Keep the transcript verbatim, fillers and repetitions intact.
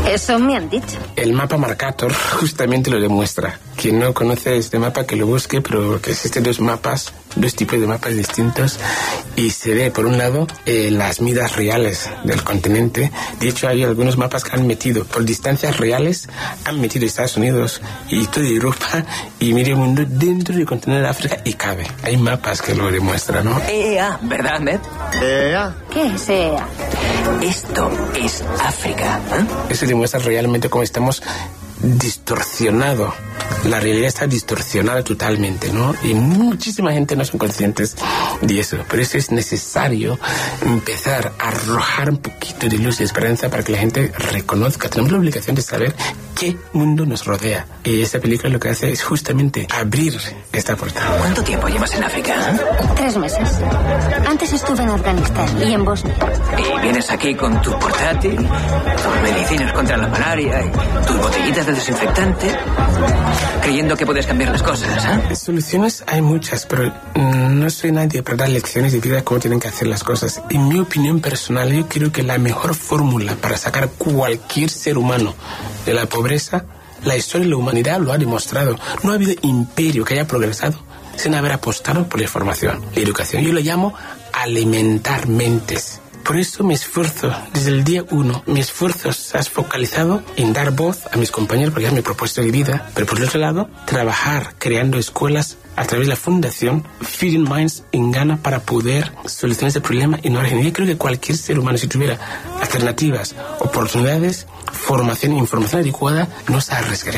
Eso me han dicho. El mapa Mercator justamente lo demuestra. Quien no conoce este mapa que lo busque, pero que existen dos mapas, dos tipos de mapas distintos, y se ve por un lado eh, las medidas reales del continente. De hecho, hay algunos mapas que han metido por distancias reales, han metido Estados Unidos y toda Europa y medio mundo dentro del continente de África y cabe. Hay mapas que lo demuestran, ¿no? E E A, ¿verdad, Med? E E A. ¿Qué es E E A? Esto es África, ¿eh? Eso demuestra realmente cómo estamos distorsionado. La realidad está distorsionada totalmente, ¿no? Y muchísima gente no son conscientes de eso. Por eso es necesario empezar a arrojar un poquito de luz y esperanza para que la gente reconozca. Tenemos la obligación de saber qué mundo nos rodea. Y esta película lo que hace es justamente abrir esta portada. ¿Cuánto tiempo llevas en África? Tres meses. Antes estuve en Afganistán y en Bosnia. Y vienes aquí con tu portátil, tus medicinas contra la malaria y tus botellitas de desinfectante, creyendo que puedes cambiar las cosas, ¿eh? Soluciones hay muchas, pero no soy nadie para dar lecciones de vida cómo tienen que hacer las cosas. En mi opinión personal, yo creo que la mejor fórmula para sacar cualquier ser humano de la pobreza, la historia de la humanidad lo ha demostrado. No ha habido imperio que haya progresado sin haber apostado por la información, la educación. Yo lo llamo alimentar mentes. Por eso me esfuerzo, desde el día uno, mi esfuerzo se ha focalizado en dar voz a mis compañeros, porque es mi propósito de vida, pero por el otro lado, trabajar creando escuelas a través de la fundación Feeding Minds en Ghana para poder solucionar ese problema en origen. Yo creo que cualquier ser humano, si tuviera alternativas, oportunidades, formación e información adecuada, no se arriesgaría.